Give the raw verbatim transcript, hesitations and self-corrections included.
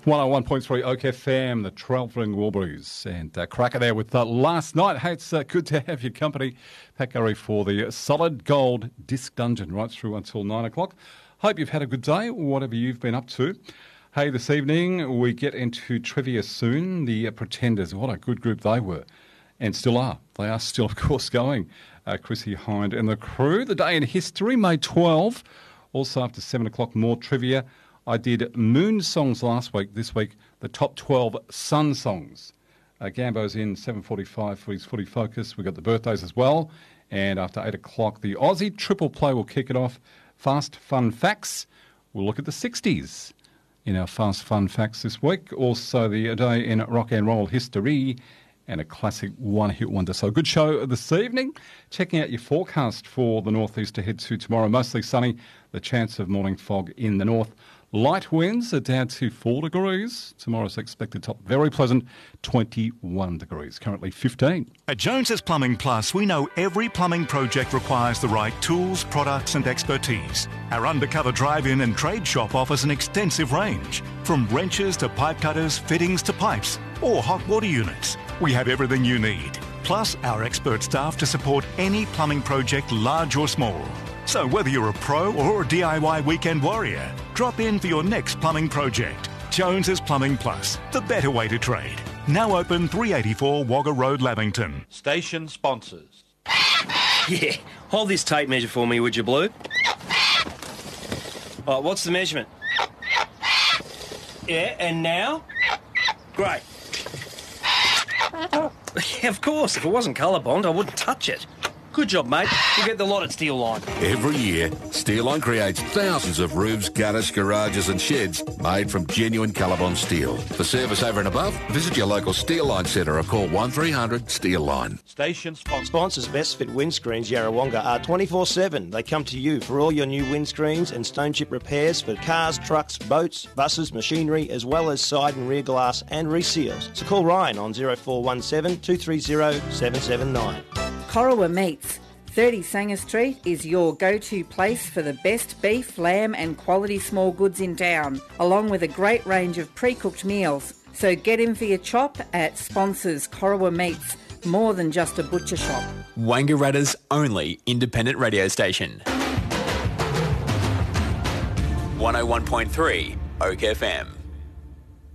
one oh one point three Oak F M, the Travelling Warburys, and uh, Cracker there with uh, Last Night. Hey, it's uh, good to have your company, Pat Curry, for the Solid Gold Disc Dungeon right through until nine o'clock. Hope you've had a good day, whatever you've been up to. Hey, this evening we get into trivia soon. The uh, Pretenders, what a good group they were, and still are. They are still, of course, going. Uh, Chrissy Hind and the crew. The Day in History, May twelfth. Also after seven o'clock, more trivia. I did Moon songs last week. This week, the top twelve Sun songs. Uh, Gambo's in seven forty-five for his footy focus. We've got the birthdays as well. And after eight o'clock, the Aussie Triple Play will kick it off. Fast Fun Facts. We'll look at the sixties in our Fast Fun Facts this week. Also, the Day in Rock and Roll History and a classic one-hit wonder. So a good show this evening. Checking out your forecast for the northeast ahead to tomorrow. Mostly sunny. The chance of morning fog in the north. Light winds are down to four degrees. Tomorrow's expected top very pleasant, twenty-one degrees. Currently fifteen. At Jones's Plumbing Plus, we know every plumbing project requires the right tools, products and expertise. Our undercover drive-in and trade shop offers an extensive range, from wrenches to pipe cutters, fittings to pipes, or hot water units. We have everything you need, plus our expert staff to support any plumbing project, large or small. So whether you're a pro or a D I Y weekend warrior, drop in for your next plumbing project. Jones's Plumbing Plus, the better way to trade. Now open three eighty-four Wagga Road, Lavington. Station sponsors. Yeah, hold this tape measure for me, would you, Blue? Oh, what's the measurement? Yeah, and now? Great. Yeah, of course, if it wasn't colour-bond, I wouldn't touch it. Good job, mate. You get the lot at Steel Line. Every year, Steel Line creates thousands of roofs, gutters, garages and sheds made from genuine Colorbond steel. For service over and above, visit your local Steel Line centre or call one three hundred Steel Line. Station sponsors. Sponsors Best Fit Windscreens Yarrawonga are twenty-four seven. They come to you for all your new windscreens and stone chip repairs for cars, trucks, boats, buses, machinery, as well as side and rear glass and reseals. So call Ryan on oh four one seven, two three oh, seven seven nine. Corowa Meats, thirty Sanger Street, is your go-to place for the best beef, lamb and quality small goods in town, along with a great range of pre-cooked meals. So get in for your chop at Sponsors Corowa Meats, more than just a butcher shop. Wangaratta's only independent radio station. one oh one point three Oak F M.